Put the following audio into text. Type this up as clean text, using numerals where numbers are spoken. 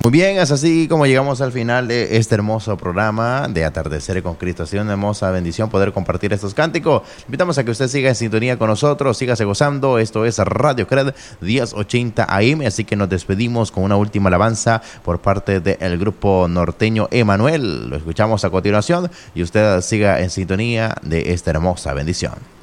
Muy bien, es así como llegamos al final de este hermoso programa de Atardecer con Cristo. Ha sido una hermosa bendición poder compartir estos cánticos. Invitamos a que usted siga en sintonía con nosotros, sígase gozando. Esto es Radio Cred 1080 AM, así que nos despedimos con una última alabanza por parte del grupo norteño Emanuel. Lo escuchamos a continuación y usted siga en sintonía de esta hermosa bendición.